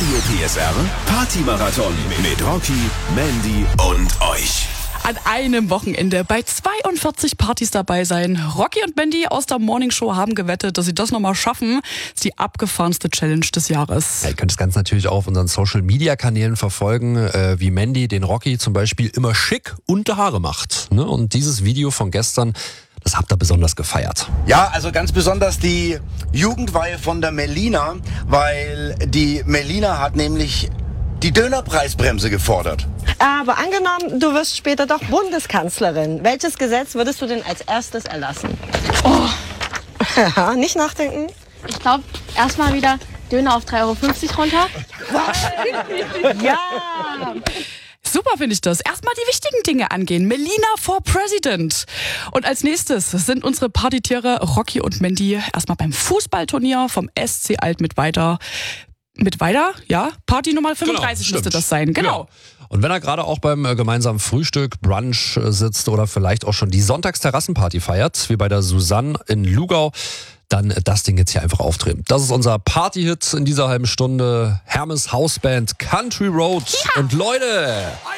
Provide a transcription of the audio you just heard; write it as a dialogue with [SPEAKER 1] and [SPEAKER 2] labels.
[SPEAKER 1] Radio PSR Party-Marathon mit Rocky, Mandy und euch.
[SPEAKER 2] An einem Wochenende bei 42 Partys dabei sein. Rocky und Mandy aus der Morningshow haben gewettet, dass sie das nochmal schaffen. Das ist die abgefahrenste Challenge des Jahres.
[SPEAKER 3] Ihr könnt es ganz natürlich auch auf unseren Social-Media-Kanälen verfolgen, wie Mandy den Rocky zum Beispiel immer schick unter Haare macht. Ne? Und dieses Video von gestern, das habt ihr besonders gefeiert.
[SPEAKER 4] Ja, also ganz besonders die Jugendweihe von der Melina, weil die Melina hat nämlich die Dönerpreisbremse gefordert.
[SPEAKER 5] Aber angenommen, du wirst später doch Bundeskanzlerin. Welches Gesetz würdest du denn als erstes erlassen?
[SPEAKER 6] Oh,
[SPEAKER 5] Ja, nicht nachdenken.
[SPEAKER 6] ich glaube, erstmal wieder Döner auf 3,50 € runter.
[SPEAKER 5] Ja!
[SPEAKER 2] Super finde ich das. Erstmal die wichtigen Dinge angehen. Melina for President. Und als nächstes sind unsere Partytiere Rocky und Mandy erstmal beim Fußballturnier vom SC Altmittweida. Ja, Party Nummer 35 müsste das sein, genau.
[SPEAKER 3] Ja. Und wenn er gerade auch beim gemeinsamen Frühstück, Brunch sitzt oder vielleicht auch schon die Sonntagsterrassenparty feiert, wie bei der Susanne in Lugau, dann das Ding jetzt hier einfach auftreten. Das ist unser Party-Hit in dieser halben Stunde. Hermes Hausband Country Road. Ja. Und Leute...